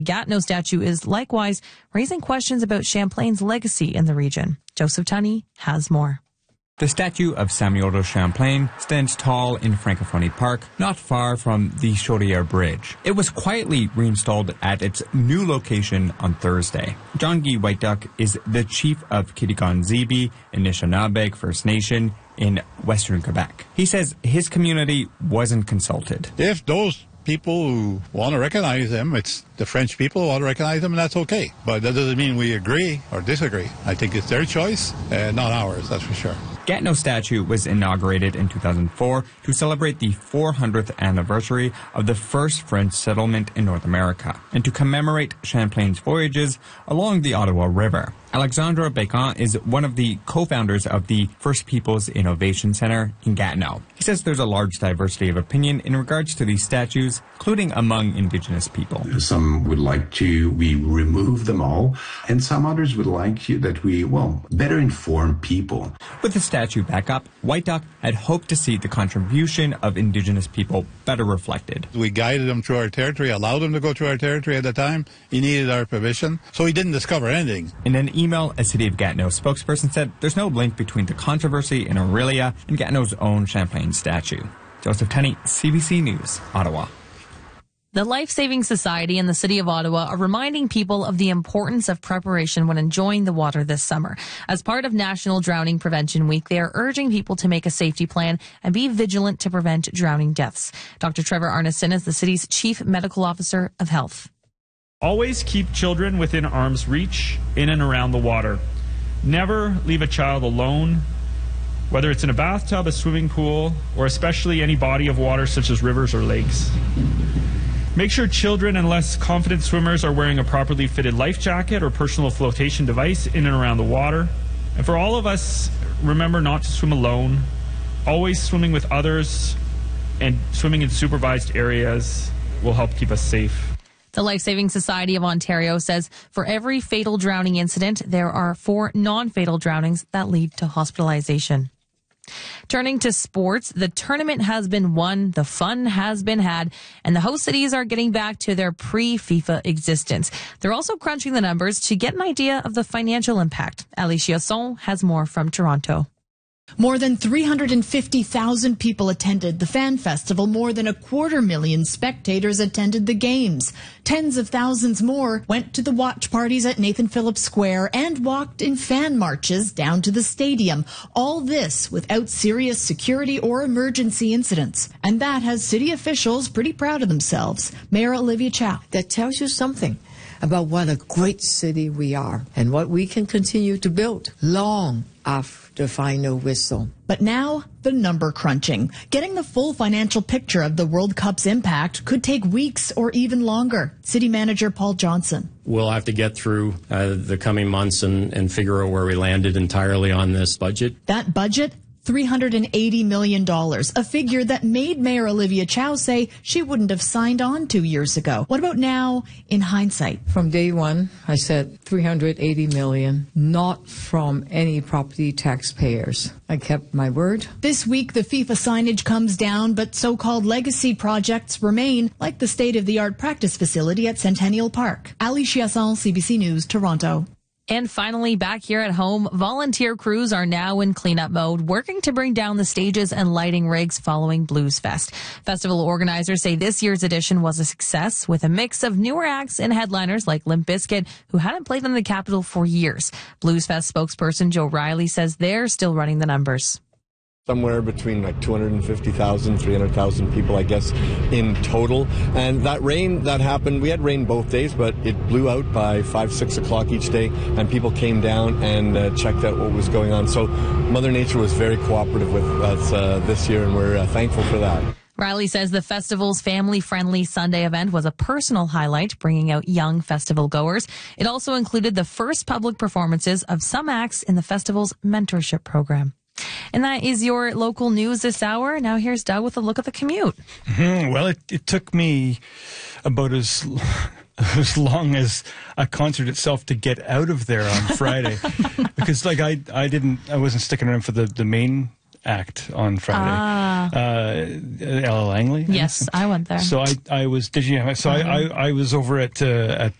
Gatineau statue is likewise raising questions about Champlain's legacy in the region. Joseph Tunney has more. The statue of Samuel de Champlain stands tall in Francophonie Park, not far from the Chaudière Bridge. It was quietly reinstalled at its new location on Thursday. John Guy White Duck is the chief of Kitigan-Zibi, Anishinaabe First Nation in Western Quebec. He says his community wasn't consulted. If those people who want to recognize them, it's the French people who want to recognize them, and that's okay. But that doesn't mean we agree or disagree. I think it's their choice, not ours, that's for sure. Gatineau statue was inaugurated in 2004 to celebrate the 400th anniversary of the first French settlement in North America and to commemorate Champlain's voyages along the Ottawa River. Alexandre Bécon is one of the co-founders of the First Peoples Innovation Center in Gatineau. He says there's a large diversity of opinion in regards to these statues, including among Indigenous people. Some would like we remove them all, and some others would like that we, better inform people. With the statue back up, White Duck had hoped to see the contribution of Indigenous people better reflected. We guided him through our territory, allowed him to go through our territory at the time. He needed our permission, so he didn't discover anything. In an email, a City of Gatineau spokesperson said there's no link between the controversy in Orillia and Gatineau's own Champlain statue. Joseph Tunney, CBC News, Ottawa. The Life Saving Society and the City of Ottawa are reminding people of the importance of preparation when enjoying the water this summer. As part of National Drowning Prevention Week, they are urging people to make a safety plan and be vigilant to prevent drowning deaths. Dr. Trevor Arneson is the city's Chief Medical Officer of Health. Always keep children within arm's reach in and around the water. Never leave a child alone, whether it's in a bathtub, a swimming pool, or especially any body of water such as rivers or lakes. Make sure children and less confident swimmers are wearing a properly fitted life jacket or personal flotation device in and around the water. And for all of us, remember not to swim alone. Always swimming with others and swimming in supervised areas will help keep us safe. The Life Saving Society of Ontario says for every fatal drowning incident, there are 4 non-fatal drownings that lead to hospitalization. Turning to sports, the tournament has been won, the fun has been had, and the host cities are getting back to their pre-FIFA existence. They're also crunching the numbers to get an idea of the financial impact. Ali Chiasson has more from Toronto. More than 350,000 people attended the fan festival. More than 250,000 spectators attended the games. Tens of thousands more went to the watch parties at Nathan Phillips Square and walked in fan marches down to the stadium. All this without serious security or emergency incidents. And that has city officials pretty proud of themselves. Mayor Olivia Chow. That tells you something about what a great city we are and what we can continue to build long after final whistle. But now, the number crunching. Getting the full financial picture of the World Cup's impact could take weeks or even longer. City Manager Paul Johnson. We'll have to get through the coming months and figure out where we landed entirely on this budget. That budget? $380 million, a figure that made Mayor Olivia Chow say she wouldn't have signed on 2 years ago. What about now, in hindsight? From day one, I said $380 million, not from any property taxpayers. I kept my word. This week, the FIFA signage comes down, but so-called legacy projects remain, like the state-of-the-art practice facility at Centennial Park. Ali Chiasson, CBC News, Toronto. And finally, back here at home, volunteer crews are now in cleanup mode, working to bring down the stages and lighting rigs following Blues Fest. Festival organizers say this year's edition was a success, with a mix of newer acts and headliners like Limp Bizkit, who hadn't played in the capital for years. Blues Fest spokesperson Joe Riley says they're still running the numbers. Somewhere between 250,000, 300,000 people, I guess, in total. And that rain that happened, we had rain both days, but it blew out by 5, 6 o'clock each day, and people came down and checked out what was going on. So Mother Nature was very cooperative with us this year, and we're thankful for that. Riley says the festival's family-friendly Sunday event was a personal highlight, bringing out young festival goers. It also included the first public performances of some acts in the festival's mentorship program. And that is your local news this hour. Now here's Doug with a look at the commute. Well, it took me about as long as a concert itself to get out of there on Friday, because I wasn't sticking around for the main act on Friday. Ella Langley. Yes, I went there. So I was. Did you? So I was over at